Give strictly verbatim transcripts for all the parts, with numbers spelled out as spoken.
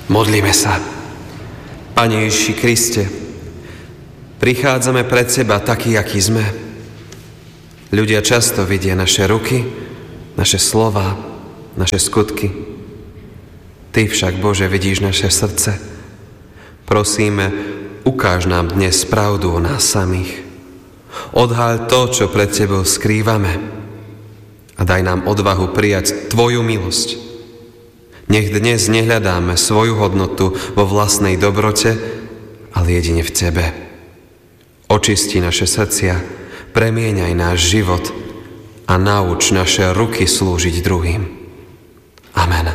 Modlíme sa. Pane Ježiši Kriste, prichádzame pred Teba takí, akí sme. Ľudia často vidia naše ruky, naše slová, naše skutky. Ty však, Bože, vidíš naše srdce. Prosíme, ukáž nám dnes pravdu o nás samých. Odhaľ to, čo pred Tebou skrývame a daj nám odvahu prijať Tvoju milosť. Nech dnes nehľadáme svoju hodnotu vo vlastnej dobrote, ale jedine v Tebe. Očisti naše srdcia, premieňaj náš život a nauč naše ruky slúžiť druhým. Amen.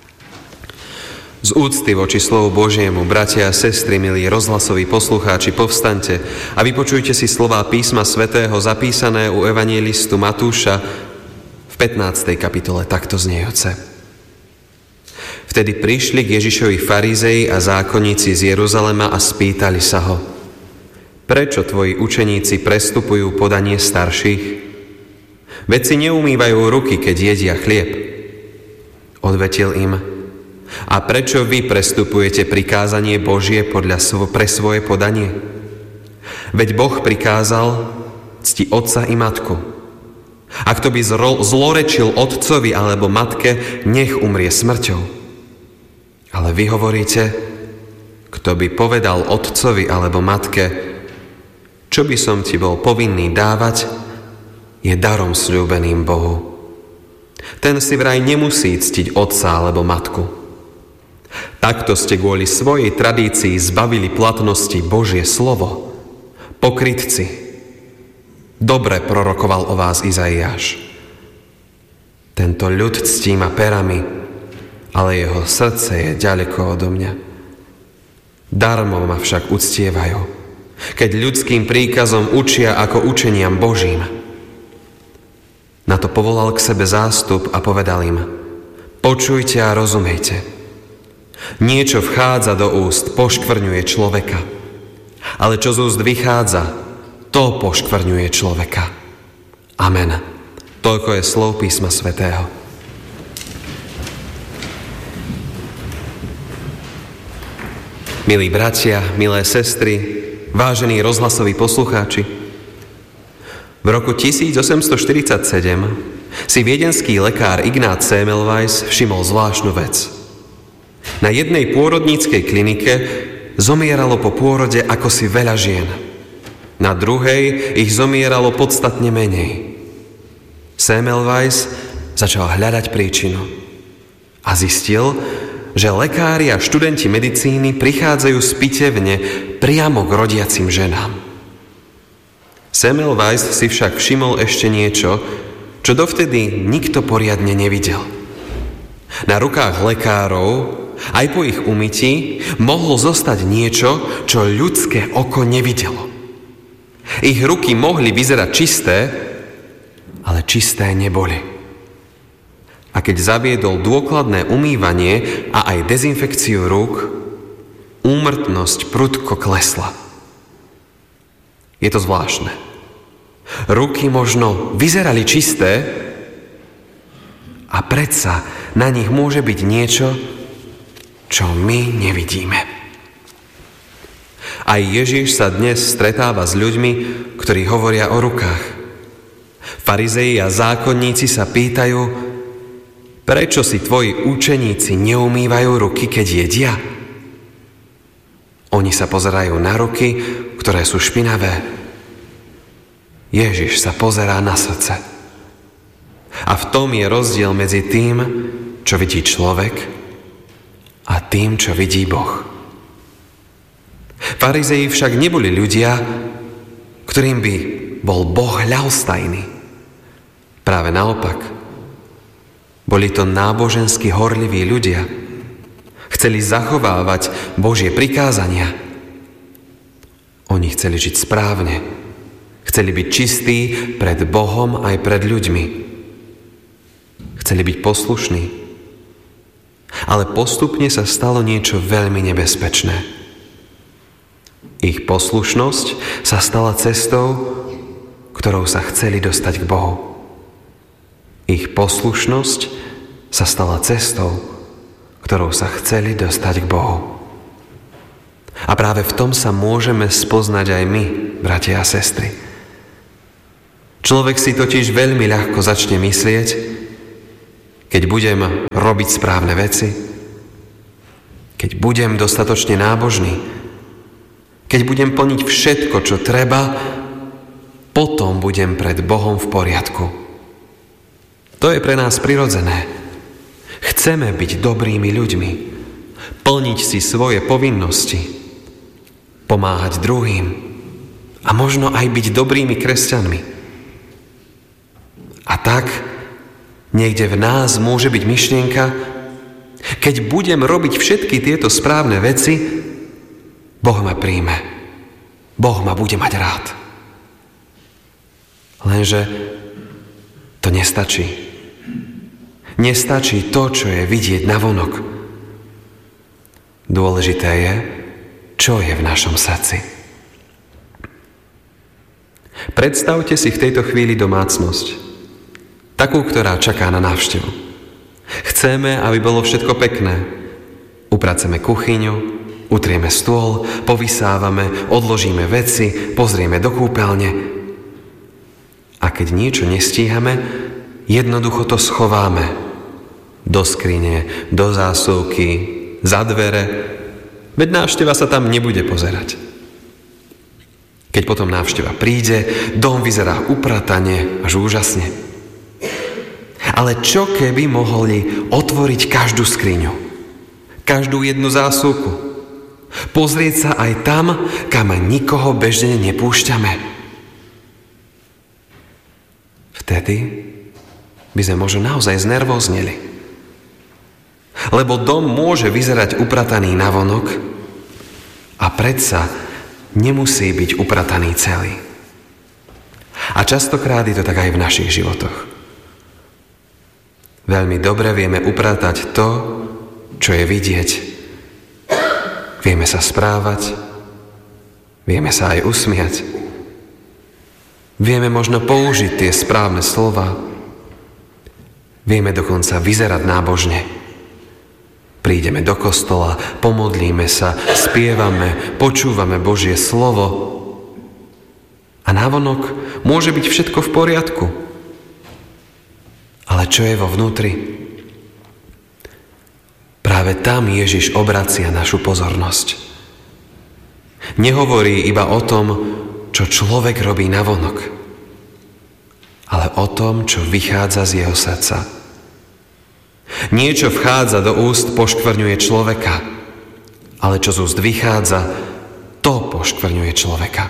Z úcty voči slovu Božiemu, bratia a sestry, milí rozhlasoví poslucháči, povstaňte a vypočujte si slová písma svätého zapísané u evanjelistu Matúša v pätnástej kapitole takto znejúce. Vtedy prišli k Ježišovi farizei a zákonníci z Jeruzalema a spýtali sa ho: Prečo tvoji učeníci prestupujú podanie starších? Veď si neumývajú ruky, keď jedia chlieb. Odvetil im: A prečo vy prestupujete prikázanie Božie podľa svo- pre svoje podanie? Veď Boh prikázal: Cti otca i matku. A kto by zro- zlorečil otcovi alebo matke, nech umrie smrťou. Ale vy hovoríte: Kto by povedal otcovi alebo matke: Čo by som ti bol povinný dávať, je darom sľúbeným Bohu. Ten si vraj nemusí ctiť otca alebo matku. Takto ste kvôli svojej tradícii zbavili platnosti Božie slovo. Pokrytci. Dobre prorokoval o vás Izaiáš. Tento ľud ctí ma perami, ale jeho srdce je ďaleko odo mňa. Darmo ma však uctievajú, keď ľudským príkazom učia ako učeniam Božím. Na to povolal k sebe zástup a povedal im: Počujte a rozumejte. Niečo vchádza do úst, poškvrňuje človeka. Ale čo z úst vychádza, to poškvrňuje človeka. Amen. Toľko je slov písma svätého. Milí bratia, milé sestry, vážení rozhlasoví poslucháči, v roku tisícosemstoštyridsaťsedem si viedenský lekár Ignác Semmelweis všimol zvláštnu vec. Na jednej pôrodníckej klinike zomieralo po pôrode akosi veľa žien. Na druhej ich zomieralo podstatne menej. Semmelweis začal hľadať príčinu a zistil, že lekári a študenti medicíny prichádzajú z pitevne priamo k rodiacim ženám. Semmelweis si však všimol ešte niečo, čo dovtedy nikto poriadne nevidel. Na rukách lekárov, aj po ich umytí, mohlo zostať niečo, čo ľudské oko nevidelo. Ich ruky mohli vyzerať čisté, ale čisté neboli. A keď zaviedol dôkladné umývanie a aj dezinfekciu rúk, úmrtnosť prudko klesla. Je to zvláštne. Ruky možno vyzerali čisté a predsa na nich môže byť niečo, čo my nevidíme. Aj Ježiš sa dnes stretáva s ľuďmi, ktorí hovoria o rukách. Farizei a zákonníci sa pýtajú: Prečo si tvoji učeníci neumývajú ruky, keď jedia? Oni sa pozerajú na ruky, ktoré sú špinavé. Ježiš sa pozerá na srdce. A v tom je rozdiel medzi tým, čo vidí človek, a tým, čo vidí Boh. Farizei však neboli ľudia, ktorým by bol Boh ľahostajný. Práve naopak. Boli to nábožensky horliví ľudia. Chceli zachovávať Božie prikázania. Oni chceli žiť správne. Chceli byť čistí pred Bohom aj pred ľuďmi. Chceli byť poslušní. Ale postupne sa stalo niečo veľmi nebezpečné. Ich poslušnosť sa stala cestou, ktorou sa chceli dostať k Bohu. Ich poslušnosť sa stala cestou, ktorou sa chceli dostať k Bohu. A práve v tom sa môžeme spoznať aj my, bratia a sestry. Človek si totiž veľmi ľahko začne myslieť, keď budem robiť správne veci, keď budem dostatočne nábožný, keď budem plniť všetko, čo treba, potom budem pred Bohom v poriadku. To je pre nás prirodzené. Chceme byť dobrými ľuďmi, plniť si svoje povinnosti, pomáhať druhým a možno aj byť dobrými kresťanmi. A tak niekde v nás môže byť myšlienka, keď budem robiť všetky tieto správne veci, Boh ma príjme. Boh ma bude mať rád. Lenže to nestačí. Nestačí to, čo je vidieť navonok. Dôležité je, čo je v našom srdci. Predstavte si v tejto chvíli domácnosť. Takú, ktorá čaká na návštevu. Chceme, aby bolo všetko pekné. Upraceme kuchyňu, utrieme stôl, povysávame, odložíme veci, pozrieme do kúpeľne. A keď niečo nestíhame, jednoducho to schováme. Do skrine, do zásuvky, za dvere. Veď návšteva sa tam nebude pozerať. Keď potom návšteva príde, dom vyzerá upratane až úžasne. Ale čo keby mohli otvoriť každú skriňu, každú jednu zásuvku, pozrieť sa aj tam, kam nikoho bežne nepúšťame? Vtedy by sme možno naozaj znervózneli. Lebo dom môže vyzerať uprataný navonok a predsa nemusí byť uprataný celý. A častokrát je to tak aj v našich životoch. Veľmi dobre vieme upratať to, čo je vidieť. Vieme sa správať, vieme sa aj usmiať. Vieme možno použiť tie správne slova. Vieme dokonca vyzerať nábožne. Prídeme do kostola, pomodlíme sa, spievame, počúvame Božie slovo. A navonok môže byť všetko v poriadku. Ale čo je vo vnútri? Práve tam Ježiš obracia našu pozornosť. Nehovorí iba o tom, čo človek robí navonok, ale o tom, čo vychádza z jeho srdca. Niečo vchádza do úst, poškvrňuje človeka, ale čo z úst vychádza, to poškvrňuje človeka.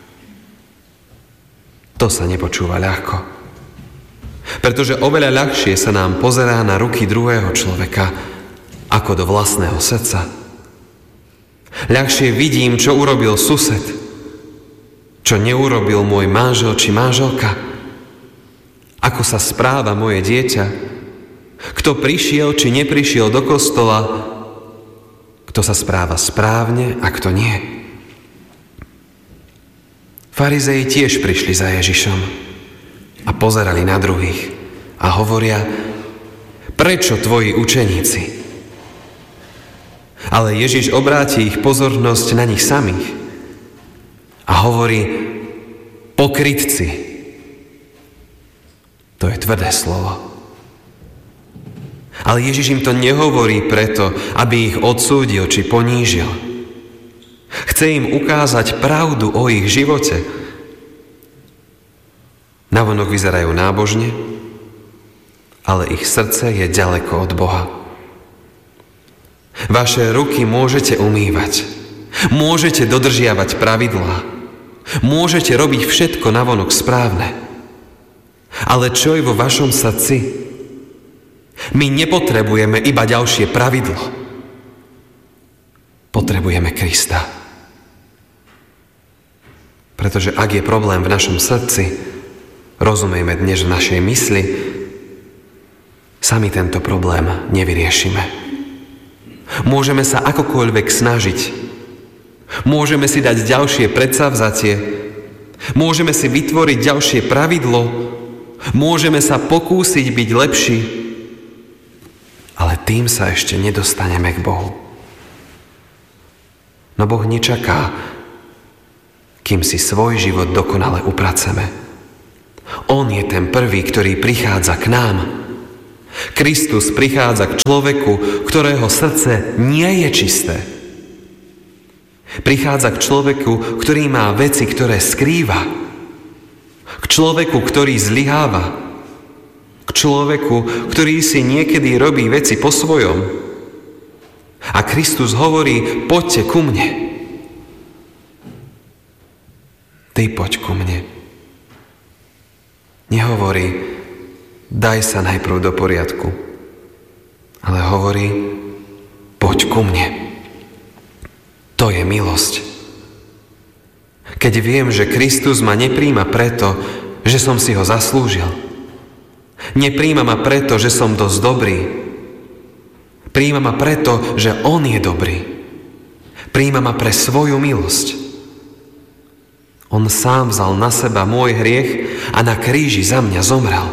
To sa nepočúva ľahko, pretože oveľa ľahšie sa nám pozerá na ruky druhého človeka, ako do vlastného srdca. Ľahšie vidím, čo urobil sused, čo neurobil môj manžel či manželka, ako sa správa moje dieťa, kto prišiel či neprišiel do kostola, kto sa správa správne a kto nie. Farizei tiež prišli za Ježišom a pozerali na druhých a hovoria: prečo tvoji učeníci? Ale Ježiš obráti ich pozornosť na nich samých a hovorí: pokrytci. To je tvrdé slovo. Ale Ježiš im to nehovorí preto, aby ich odsúdil či ponížil. Chce im ukázať pravdu o ich živote. Navonok vyzerajú nábožne, ale ich srdce je ďaleko od Boha. Vaše ruky môžete umývať, môžete dodržiavať pravidlá, môžete robiť všetko navonok správne. Ale čo je vo vašom srdci? My nepotrebujeme iba ďalšie pravidlo. Potrebujeme Krista. Pretože ak je problém v našom srdci, rozumieme dnes v našej mysli, sami tento problém nevyriešime. Môžeme sa akokoľvek snažiť. Môžeme si dať ďalšie predsavzatie. Môžeme si vytvoriť ďalšie pravidlo. Môžeme sa pokúsiť byť lepší. ale tým sa ešte nedostaneme k Bohu. No Boh nečaká, kým si svoj život dokonale upraceme. On je ten prvý, ktorý prichádza k nám. Kristus prichádza k človeku, ktorého srdce nie je čisté. Prichádza k človeku, ktorý má veci, ktoré skrýva. K človeku, ktorý zlyháva. K človeku, ktorý si niekedy robí veci po svojom. A Kristus hovorí, poďte ku mne. Ty poď ku mne. Nehovorí, daj sa najprv do poriadku, ale hovorí, poď ku mne. To je milosť. Keď viem, že Kristus ma nepríjma preto, že som si ho zaslúžil. Nepríjma ma preto, že som dosť dobrý. Príjma ma preto, že on je dobrý. Príjma ma pre svoju milosť. On sám vzal na seba môj hriech a na kríži za mňa zomrel.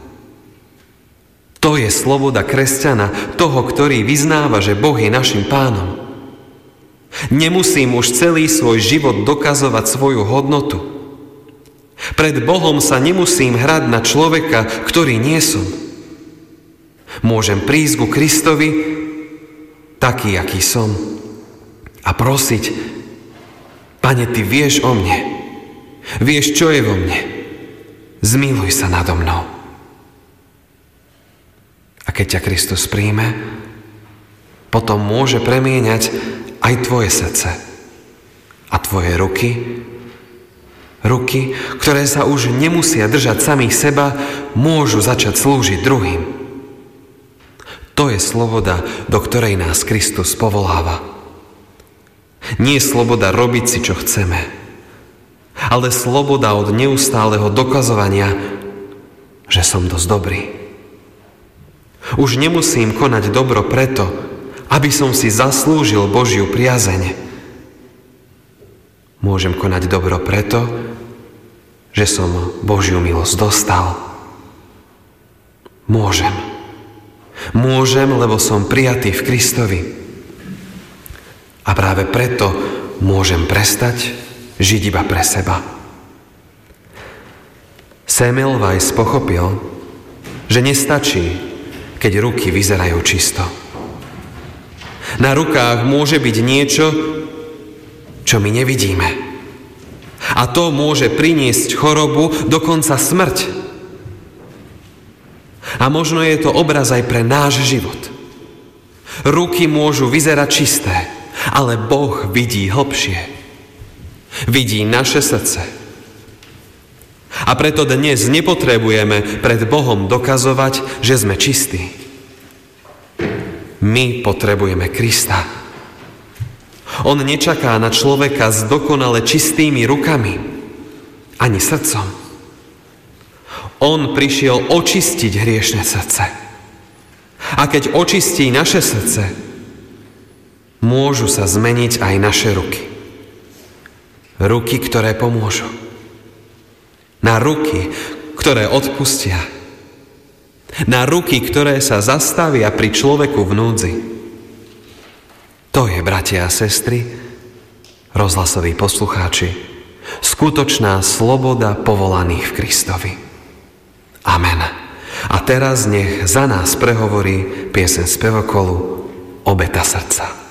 To je sloboda kresťana, toho, ktorý vyznáva, že Boh je našim pánom. Nemusím už celý svoj život dokazovať svoju hodnotu. Pred Bohom sa nemusím hrať na človeka, ktorý nie som. Môžem prísť ku Kristovi, taký, aký som, a prosiť, Pane, Ty vieš o mne, vieš, čo je vo mne, zmiluj sa nado mnou. A keď ťa Kristus príjme, potom môže premieňať aj tvoje srdce a tvoje ruky, ruky, ktoré sa už nemusia držať samých seba, môžu začať slúžiť druhým. To je sloboda, do ktorej nás Kristus povoláva. Nie je sloboda robiť si, čo chceme, ale sloboda od neustáleho dokazovania, že som dosť dobrý. Už nemusím konať dobro preto, aby som si zaslúžil Božiu priazeň. Môžem konať dobro preto, že som Božiu milosť dostal. Môžem. Môžem, lebo som prijatý v Kristovi. A práve preto môžem prestať žiť iba pre seba. Semmelweis pochopil, že nestačí, keď ruky vyzerajú čisto. Na rukách môže byť niečo, čo my nevidíme. A to môže priniesť chorobu, dokonca smrť. A možno je to obraz aj pre náš život. Ruky môžu vyzerať čisté, ale Boh vidí hlbšie. Vidí naše srdce. A preto dnes nepotrebujeme pred Bohom dokazovať, že sme čistí. My potrebujeme Krista. On nečaká na človeka s dokonale čistými rukami, ani srdcom. On prišiel očistiť hriešne srdce. A keď očistí naše srdce, môžu sa zmeniť aj naše ruky. Ruky, ktoré pomôžu. Na ruky, ktoré odpustia. Na ruky, ktoré sa zastavia pri človeku v núdzi. To je, bratia a sestry, rozhlasoví poslucháči, skutočná sloboda povolaných v Kristovi. Amen. A teraz nech za nás prehovorí pieseň spevokolu Obeta srdca.